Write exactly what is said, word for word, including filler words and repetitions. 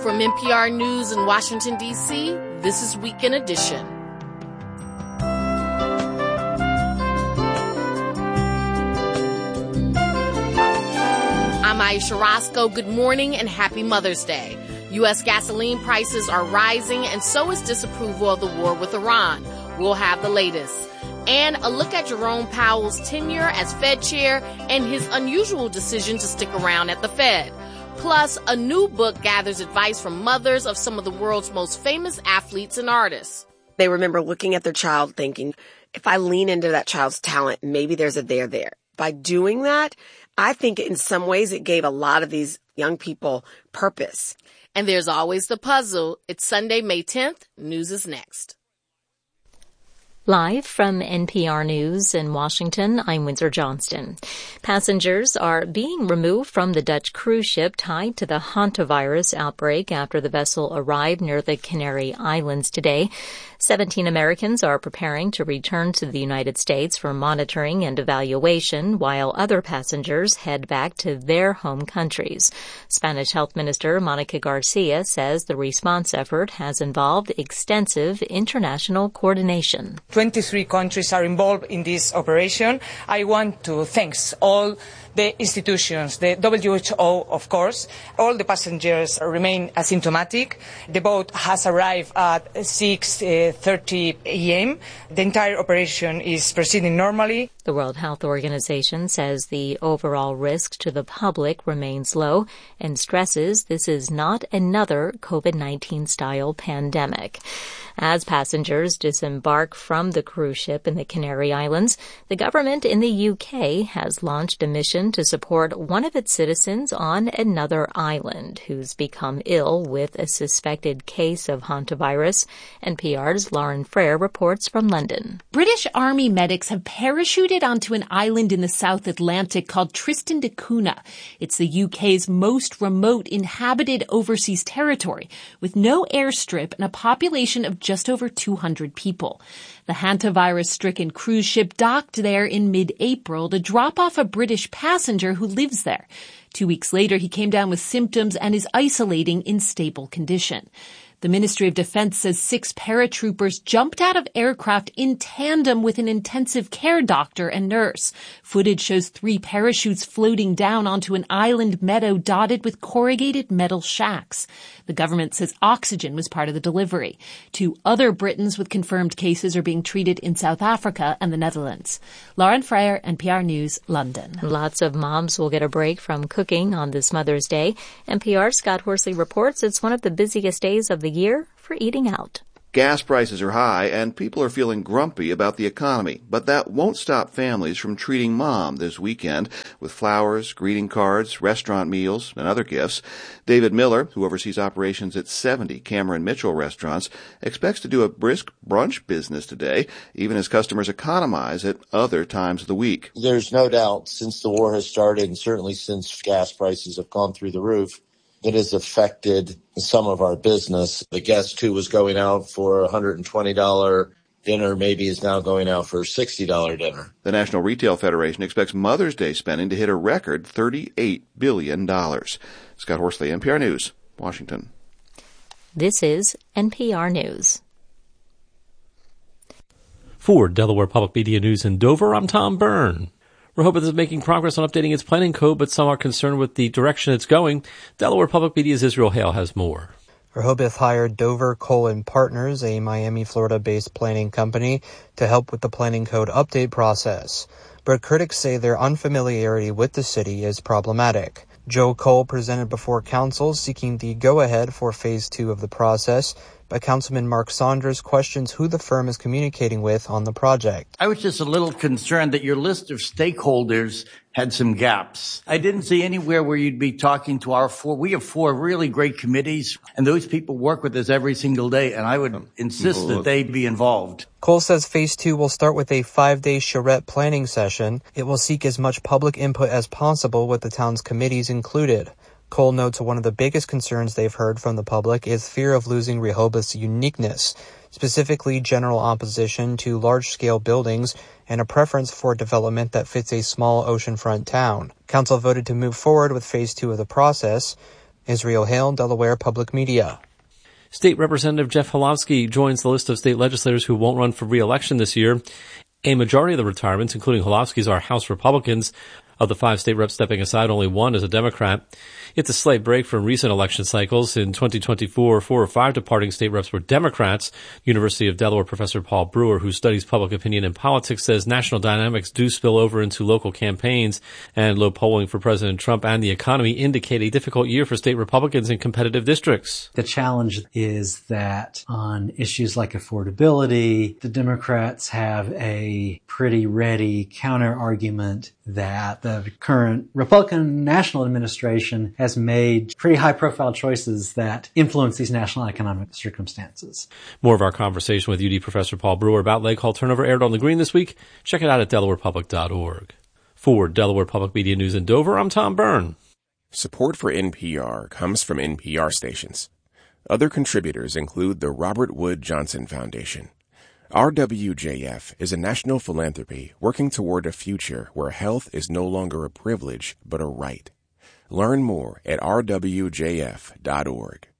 From N P R News in Washington, D C, this is Weekend Edition. I'm Aisha Roscoe. Good morning and happy Mother's Day. U S gasoline prices are rising, and so is disapproval of the war with Iran. We'll have the latest. And a look at Jerome Powell's tenure as Fed chair and his unusual decision to stick around at the Fed. Plus, a new book gathers advice from mothers of some of the world's most famous athletes and artists. They remember looking at their child thinking, if I lean into that child's talent, maybe there's a there there. By doing that, I think in some ways it gave a lot of these young people purpose. And there's always the puzzle. It's Sunday, May tenth. News is next. Live from N P R News in Washington, I'm Windsor Johnston. Passengers are being removed from the Dutch cruise ship tied to the hantavirus outbreak after the vessel arrived near the Canary Islands today. Seventeen Americans are preparing to return to the United States for monitoring and evaluation, while other passengers head back to their home countries. Spanish Health Minister Monica Garcia says the response effort has involved extensive international coordination. twenty-three countries are involved in this operation. I want to thank all the institutions, the W H O, of course. All the passengers remain asymptomatic. The boat has arrived at six thirty a.m. The entire operation is proceeding normally. The World Health Organization says the overall risk to the public remains low and stresses this is not another COVID nineteen style pandemic. As passengers disembark from the cruise ship in the Canary Islands, the government in the U K has launched a mission to support one of its citizens on another island who's become ill with a suspected case of hantavirus. N P R's Lauren Frere reports from London. British Army medics have parachuted onto an island in the South Atlantic called Tristan da Cunha. It's the U K's most remote inhabited overseas territory, with no airstrip and a population of just over two hundred people. The hantavirus-stricken cruise ship docked there in mid-April to drop off a British passenger who lives there. Two weeks later, he came down with symptoms and is isolating in stable condition. The Ministry of Defense says six paratroopers jumped out of aircraft in tandem with an intensive care doctor and nurse. Footage shows three parachutes floating down onto an island meadow dotted with corrugated metal shacks. The government says oxygen was part of the delivery. Two other Britons with confirmed cases are being treated in South Africa and the Netherlands. Lauren Frere, N P R News, London. Lots of moms will get a break from cooking on this Mother's Day. N P R's Scott Horsley reports it's one of the busiest days of the year for eating out. Gas prices are high and people are feeling grumpy about the economy, but that won't stop families from treating mom this weekend with flowers, greeting cards, restaurant meals, and other gifts. David Miller, who oversees operations at seventy Cameron Mitchell restaurants, expects to do a brisk brunch business today, even as customers economize at other times of the week. There's no doubt since the war has started, and certainly since gas prices have gone through the roof, it has affected some of our business. The guest who was going out for a one hundred twenty dollars dinner maybe is now going out for a sixty dollars dinner. The National Retail Federation expects Mother's Day spending to hit a record thirty-eight billion dollars. Scott Horsley, N P R News, Washington. This is N P R News. For Delaware Public Media News in Dover, I'm Tom Byrne. Rehoboth is making progress on updating its planning code, but some are concerned with the direction it's going. Delaware Public Media's Israel Hale has more. Rehoboth hired Dover Cole and Partners, a Miami, Florida-based planning company, to help with the planning code update process. But critics say their unfamiliarity with the city is problematic. Joe Cole presented before council seeking the go-ahead for phase two of the process, but Councilman Mark Saunders questions who the firm is communicating with on the project. I was just a little concerned that your list of stakeholders had some gaps. I didn't see anywhere where you'd be talking to our four. We have four really great committees, and those people work with us every single day, and I would insist that they be involved. Cole says phase two will start with a five-day charrette planning session. It will seek as much public input as possible with the town's committees included. Cole notes one of the biggest concerns they've heard from the public is fear of losing Rehoboth's uniqueness, specifically general opposition to large-scale buildings and a preference for development that fits a small oceanfront town. Council voted to move forward with phase two of the process. Israel Hale, Delaware Public Media. State Representative Jeff Holofsky joins the list of state legislators who won't run for re-election this year. A majority of the retirements, including Holofsky's, are House Republicans. Of the five state reps stepping aside, only one is a Democrat. It's a slight break from recent election cycles. In twenty twenty-four, four or five departing state reps were Democrats. University of Delaware professor Paul Brewer, who studies public opinion and politics, says national dynamics do spill over into local campaigns, and low polling for President Trump and the economy indicate a difficult year for state Republicans in competitive districts. The challenge is that on issues like affordability, the Democrats have a pretty ready counter argument that the current Republican national administration has made pretty high-profile choices that influence these national economic circumstances. More of our conversation with U D professor Paul Brewer about late call turnover aired on The Green this week. Check it out at delaware public dot org. For Delaware Public Media News in Dover, I'm Tom Byrne. Support for N P R comes from N P R stations. Other contributors include the Robert Wood Johnson Foundation. R W J F is a national philanthropy working toward a future where health is no longer a privilege but a right. Learn more at r w j f dot org.